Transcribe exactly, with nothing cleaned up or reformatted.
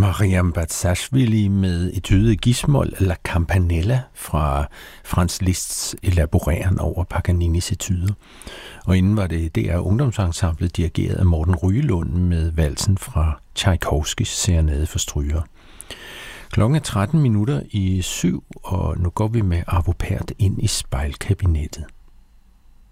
Mariam Barzashvili med etude Gismol La Campanella fra Franz Liszts elaboreren over Paganinis etuder. Og inden var det D R Ungdomsensemblet dirigeret af Morten Ryelund med valsen fra Tchaikovskys Serenade for strygere. Klokken er tretten minutter i syv, og nu går vi med Arvo Pärt ind i spejlkabinettet.